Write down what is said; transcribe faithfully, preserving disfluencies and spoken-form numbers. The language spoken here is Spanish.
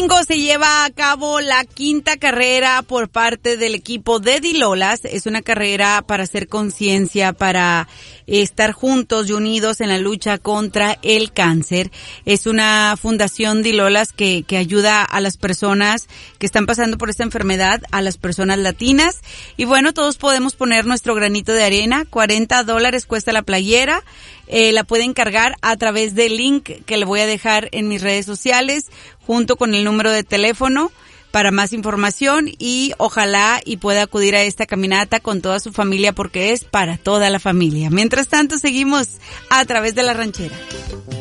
Se lleva a cabo la quinta carrera por parte del equipo de Dilolas. Es una carrera para hacer conciencia, para estar juntos y unidos en la lucha contra el cáncer. Es una fundación Dilolas que, que ayuda a las personas que están pasando por esta enfermedad, a las personas latinas. Y bueno, todos podemos poner nuestro granito de arena. cuarenta dólares cuesta la playera. Eh, la pueden cargar a través del link que le voy a dejar en mis redes sociales, junto con el número de teléfono para más información, y ojalá y pueda acudir a esta caminata con toda su familia, porque es para toda la familia. Mientras tanto, seguimos a través de La Ranchera.